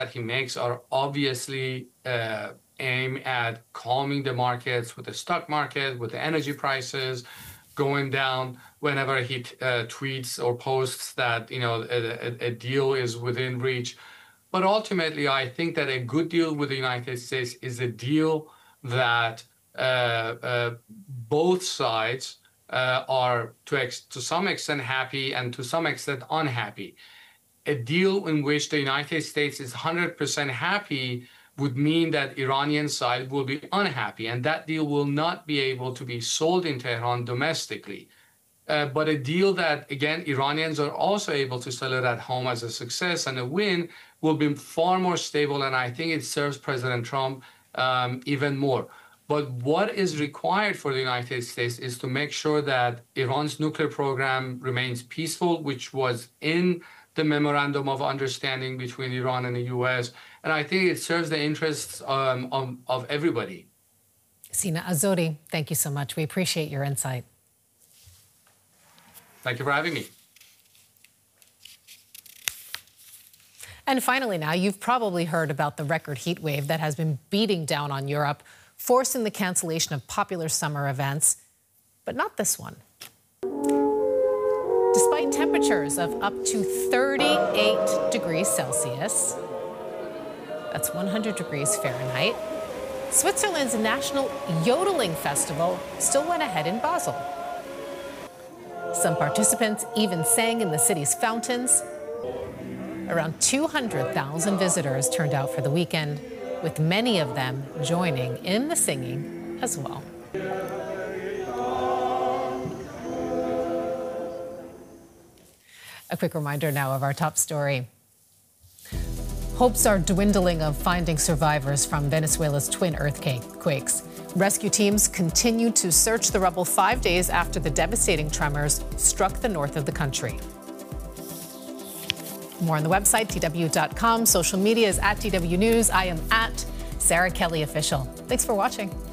he makes are obviously aimed at calming the markets, with the stock market, with the energy prices going down whenever he tweets or posts that a deal is within reach. But ultimately, I think that a good deal with the United States is a deal that both sides are to some extent happy and to some extent unhappy. A deal in which the United States is 100% happy would mean that Iranian side will be unhappy, and that deal will not be able to be sold in Tehran domestically. But a deal that, again, Iranians are also able to sell it at home as a success and a win will be far more stable, and I think it serves President Trump even more. But what is required for the United States is to make sure that Iran's nuclear program remains peaceful, which was in the Memorandum of Understanding between Iran and the U.S., and I think it serves the interests of everybody. Sina Azouri, thank you so much. We appreciate your insight. Thank you for having me. And finally now, you've probably heard about the record heat wave that has been beating down on Europe, forcing the cancellation of popular summer events, but not this one. Despite temperatures of up to 38 degrees Celsius, that's 100 degrees Fahrenheit, Switzerland's National Yodeling Festival still went ahead in Basel. Some participants even sang in the city's fountains. Around 200,000 visitors turned out for the weekend, with many of them joining in the singing as well. A quick reminder now of our top story. Hopes are dwindling of finding survivors from Venezuela's twin earthquakes. Rescue teams continue to search the rubble 5 days after the devastating tremors struck the north of the country. More on the website, tw.com. Social media is @TW News. I am @SarahKellyOfficial. Thanks for watching.